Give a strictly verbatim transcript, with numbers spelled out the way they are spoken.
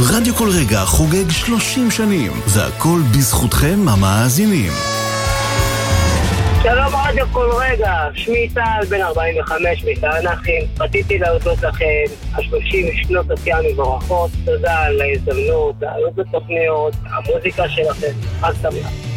רדיו כל רגע חוגג שלושים שנים, והכל בזכותכם המאזינים. שלום רדיו כל רגע, שמי טל בן ארבעים וחמש מתענכים. רציתי להודות לכם על שלושים שנות עשייה מבורכות. תודה על ההזדמנות, על התוכניות, המוזיקה שלכם. חג שמח.